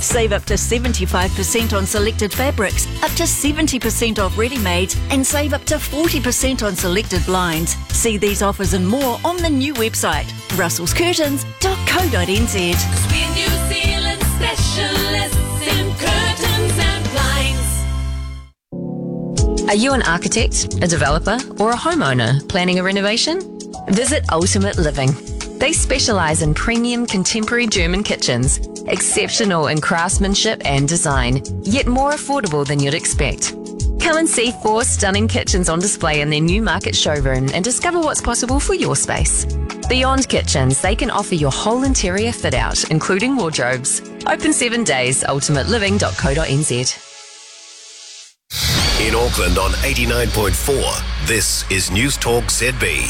Save up to 75% on selected fabrics, up to 70% off ready-mades, and save up to 40% on selected blinds. See these offers and more on the new website, russellscurtains.co.nz. We're New Zealand specialists in curtains and blinds. Are you an architect, a developer, or a homeowner planning a renovation? Visit Ultimate Living. They specialise in premium contemporary German kitchens, exceptional in craftsmanship and design, yet more affordable than you'd expect. Come and see 4 stunning kitchens on display in their new market showroom and discover what's possible for your space. Beyond kitchens, they can offer your whole interior fit out, including wardrobes. Open 7 days, ultimateliving.co.nz. In Auckland on 89.4, this is News Talk ZB.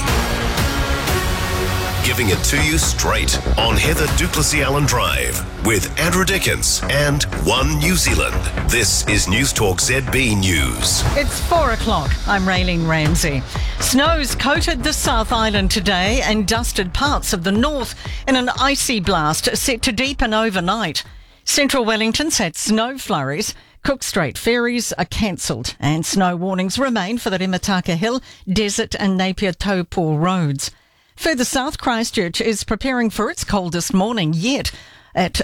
Giving it to you straight on Heather Duplessis-Allen Drive with Andrew Dickens and One New Zealand. This is News Talk ZB News. It's 4 o'clock. I'm Raylene Ramsey. Snows coated the South Island today and dusted parts of the north in an icy blast set to deepen overnight. Central Wellington's had snow flurries. Cook Strait ferries are cancelled and snow warnings remain for the Remataka Hill, Desert and Napier Taupo roads. Further south, Christchurch is preparing for its coldest morning yet at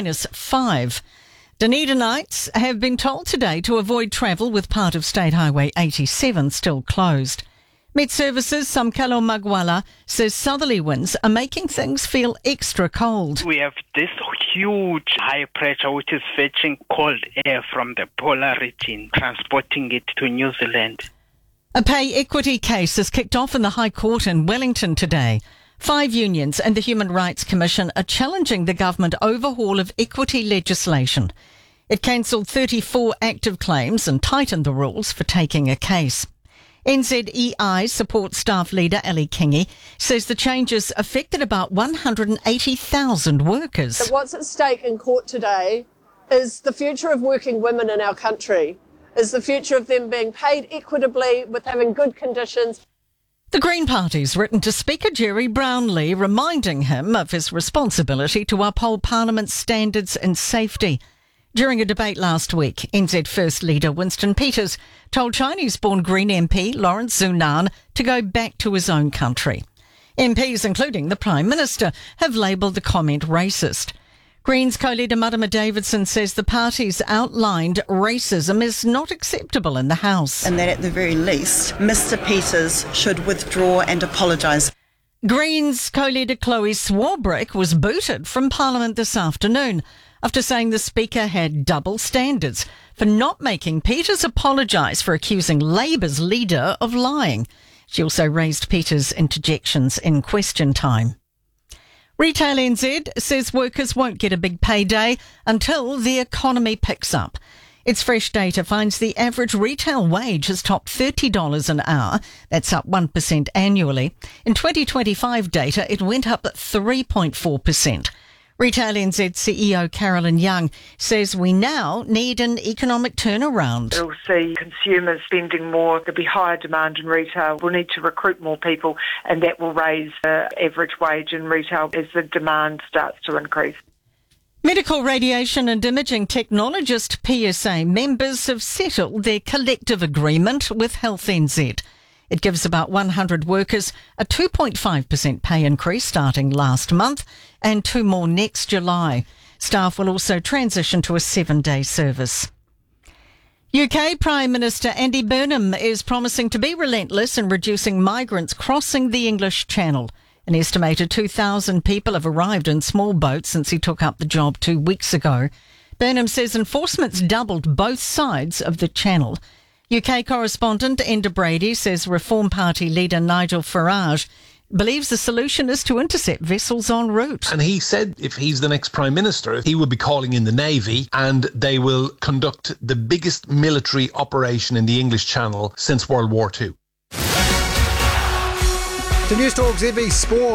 -5. Dunedinites have been told today to avoid travel with part of State Highway 87 still closed. Met Services Samkelo Magwala says southerly winds are making things feel extra cold. We have this huge high pressure which is fetching cold air from the polar region, transporting it to New Zealand. A pay equity case is kicked off in the High Court in Wellington today. 5 unions and the Human Rights Commission are challenging the government overhaul of equity legislation. It cancelled 34 active claims and tightened the rules for taking a case. NZEI support staff leader Ali Kingi says the changes affected about 180,000 workers. So what's at stake in court today is the future of working women in our country, is the future of them being paid equitably with having good conditions. The Green Party's written to Speaker Jerry Brownlee reminding him of his responsibility to uphold Parliament's standards and safety. During a debate last week, NZ First Leader Winston Peters told Chinese-born Green MP Lawrence Zunan to go back to his own country. MPs, including the Prime Minister, have labelled the comment racist. Greens co-leader Marama Davidson says the party's outlined racism is not acceptable in the House. And that at the very least, Mr Peters should withdraw and apologise. Greens co-leader Chloe Swarbrick was booted from Parliament this afternoon after saying the Speaker had double standards for not making Peters apologise for accusing Labour's leader of lying. She also raised Peters' interjections in question time. Retail NZ says workers won't get a big payday until the economy picks up. Its fresh data finds the average retail wage has topped $30 an hour. That's up 1% annually. In 2025 data, it went up at 3.4%. Retail NZ CEO Carolyn Young says we now need an economic turnaround. We'll see consumers spending more. There'll be higher demand in retail. We'll need to recruit more people, and that will raise the average wage in retail as the demand starts to increase. Medical radiation and imaging technologist PSA members have settled their collective agreement with Health NZ. It gives about 100 workers a 2.5% pay increase starting last month and 2 more next July. Staff will also transition to a 7-day service. UK Prime Minister Andy Burnham is promising to be relentless in reducing migrants crossing the English Channel. An estimated 2,000 people have arrived in small boats since he took up the job 2 weeks ago. Burnham says enforcement's doubled both sides of the channel. UK correspondent Enda Brady says Reform Party leader Nigel Farage believes the solution is to intercept vessels en route. And he said if he's the next Prime Minister, he will be calling in the Navy and they will conduct the biggest military operation in the English Channel since World War II. The News Talk ZB Sport.